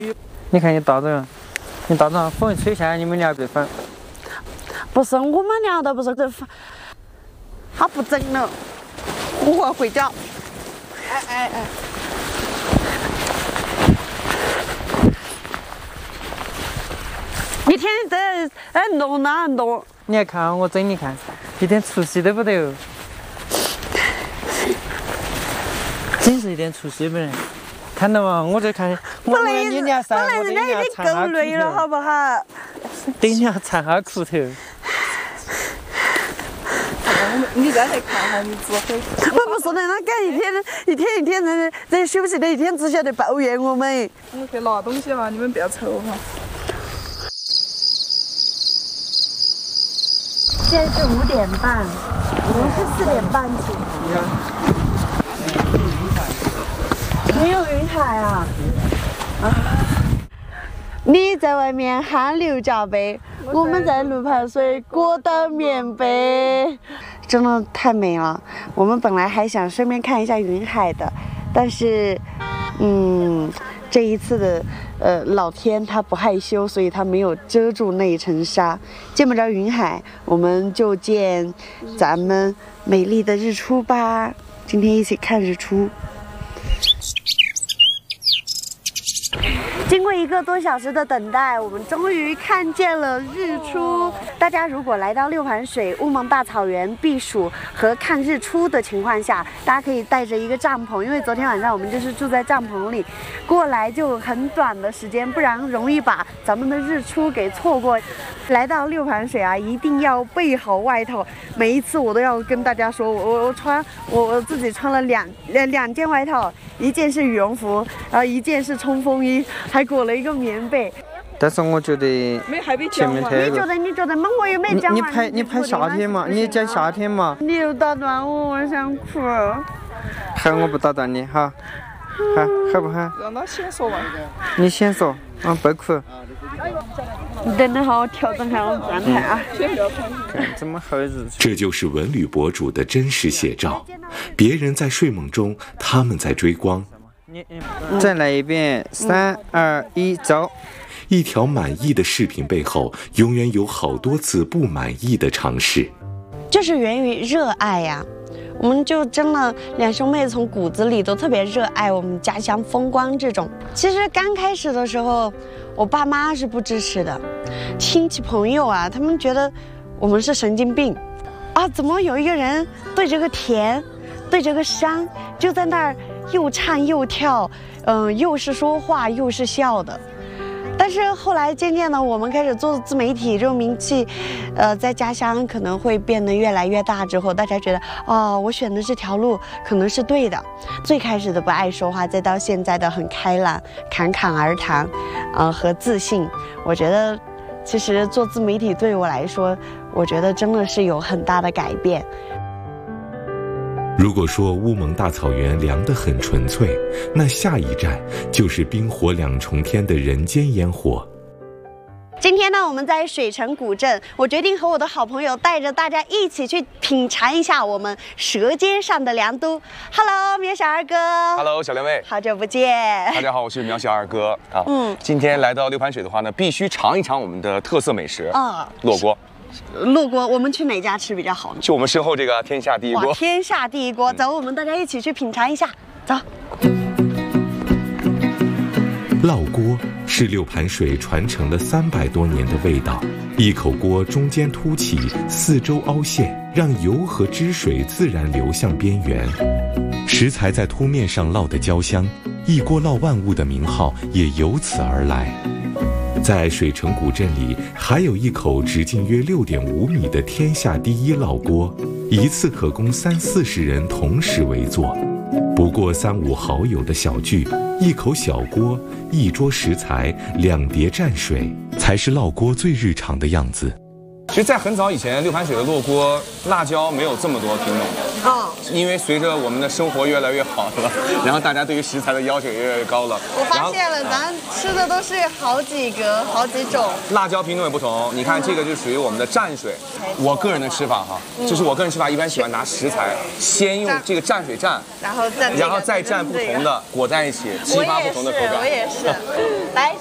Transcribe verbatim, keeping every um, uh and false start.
你看你大人，你大人风一吹下来，你们俩被反。 不是我们俩的，不是这，他不整了，我要回家。哎哎哎！一天在哎弄哪弄？ 你还看我整？你看，一点出息都不得哦，真是一点出息不得。看到吗？我这看，我我你俩三，我等你俩尝下苦头， 好不好？ 等你俩尝下苦头。 你再来看哈，你只会。 我不是的，他干一天一天一天在在休息的一天，只晓得抱怨我们。 我去拿东西哈，你们不要抽哈。 现在是五点半，我们是四点半起。没有云海啊！啊！你在外面汗流浃背，我们在路盘水裹到棉被，真的太美了。我们本来还想顺便看一下云海的，但是，嗯，这一次的呃老天他不害羞，所以他没有遮住那一层纱，见不着云海，我们就见咱们美丽的日出吧。今天一起看日出。经过一个多小时的等待，我们终于看见了日出。大家如果来到六盘水乌蒙大草原避暑和看日出的情况下，大家可以带着一个帐篷，因为昨天晚上我们就是住在帐篷里，过来就很短的时间，不然容易把咱们的日出给错过。来到六盘水啊，一定要备好外套。每一次我都要跟大家说，我我我穿我我自己穿了两两两件外套，一件是羽绒服，然后一件是冲锋衣，还裹了一个棉被。 但是我觉得前面太你觉得你觉得嘛？我又没讲完。 你拍你拍夏天嘛？你讲夏天嘛？ 你又打断我，我想哭。 喊我不打断你哈，喊喊不喊？ 让他先说完。 你先说，啊，不哭。 你等等哈，我调整下我状态啊。 看怎么好日子。 这就是文旅博主的真实写照，别人在睡梦中，他们在追光。 再来一遍，三二一，走。 一条满意的视频背后，永远有好多次不满意的尝试。 就是源于热爱呀、啊，我们就真的两兄妹从骨子里都特别热爱我们家乡风光这种。其实刚开始的时候，我爸妈是不支持的，亲戚朋友啊，他们觉得我们是神经病啊，怎么有一个人对着个田，对着个山，就在那儿又唱又跳，嗯、呃，又是说话又是笑的。但是后来渐渐的，我们开始做自媒体，这种名气，呃，在家乡可能会变得越来越大。之后，大家觉得，哦，我选的这条路可能是对的。最开始的不爱说话，再到现在的很开朗、侃侃而谈，呃，和自信。我觉得，其实做自媒体对我来说，我觉得真的是有很大的改变。 如果说乌蒙大草原凉得很纯粹，那下一站就是冰火两重天的人间烟火。 今天呢，我们在水城古镇，我决定和我的好朋友带着大家一起去品尝一下我们舌尖上的凉都。Hello， 苗小二哥。 Hello， 小两位， 好久不见。 大家好，我是苗小二哥啊。 嗯， 今天来到六盘水的话呢，必须尝一尝我们的特色美食啊，烙锅。 烙锅，我们去哪家吃比较好呢？ 就我们身后这个天下第一锅。 天下第一锅，走，我们大家一起去品尝一下，走。 烙锅是六盘水传承了三百多年的味道，一口锅中间凸起，四周凹陷，让油和汁水自然流向边缘。食材在凸面上烙得焦香，一锅烙万物的名号也由此而来。在水城古镇里，还有一口直径约六点五米的天下第一烙锅，一次可供三四十人同时围坐。不过三五好友的小聚，一口小锅，一桌食材，两碟蘸水，才是烙锅最日常的样子。 其实，在很早以前，六盘水的烙锅辣椒没有这么多品种的。 哦， 因为随着我们的生活越来越好了，然后大家对于食材的要求也越来越高了。 我发现了，咱吃的都是好几个、好几种。 辣椒品种也不同，你看这个就属于我们的蘸水。我个人的吃法哈，就是我个人吃法一般喜欢拿食材先用这个蘸水蘸， 然后再然后再蘸不同的裹在一起，激发不同的口感。 我也是，来。